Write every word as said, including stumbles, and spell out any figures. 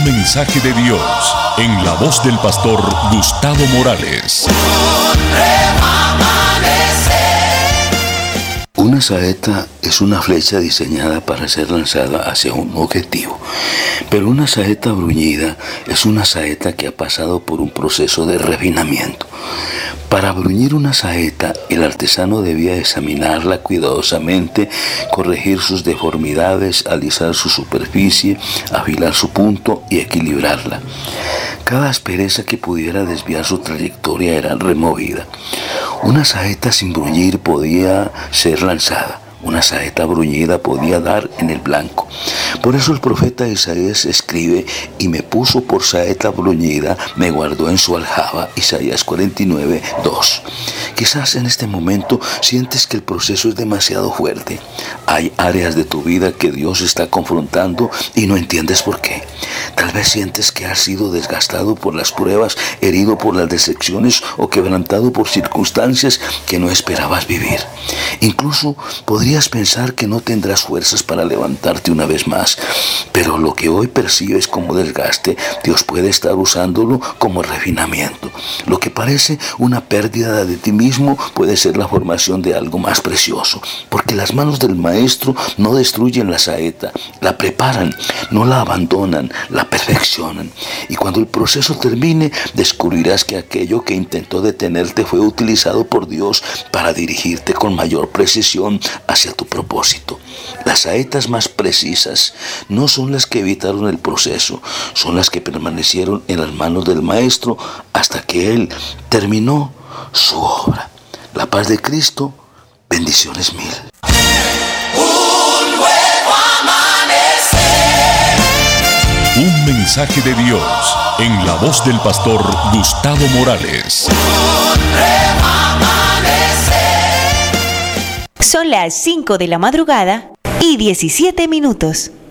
Un mensaje de Dios en la voz del pastor Gustavo Morales. Una saeta es una flecha diseñada para ser lanzada hacia un objetivo, pero una saeta bruñida es una saeta que ha pasado por un proceso de refinamiento. Para bruñir una saeta, el artesano debía examinarla cuidadosamente, corregir sus deformidades, alisar su superficie, afilar su punto y equilibrarla. Cada aspereza que pudiera desviar su trayectoria era removida. Una saeta sin bruñir podía ser lanzada. Una saeta bruñida podía dar en el blanco. Por eso el profeta Isaías escribe: y me puso por saeta bruñida, me guardó en su aljaba. Isaías cuarenta y nueve, dos. Quizás en este momento sientes que el proceso es demasiado fuerte. Hay áreas de tu vida que Dios está confrontando y no entiendes por qué. Tal vez sientes que has sido desgastado por las pruebas, herido por las decepciones o quebrantado por circunstancias que no esperabas vivir. Incluso podrías pensar que no tendrás fuerzas para levantarte una vez más, pero lo que hoy percibes como desgaste, Dios puede estar usándolo como refinamiento. Lo que parece una pérdida de ti mismo puede ser la formación de algo más precioso, porque las manos del maestro no destruyen la saeta, la preparan, no la abandonan, la perfeccionan. Y cuando el proceso termine, descubrirás que aquello que intentó detenerte fue utilizado por Dios para dirigirte con mayor precisión hacia tu propósito. Las saetas más precisas no son las que evitaron el proceso, son las que permanecieron en las manos del maestro hasta que él terminó su obra. La paz de Cristo, bendiciones mil. Un nuevo amanecer. Un mensaje de Dios en la voz del pastor Gustavo Morales. Un nuevo amanecer. Son las cinco de la madrugada y diecisiete minutos.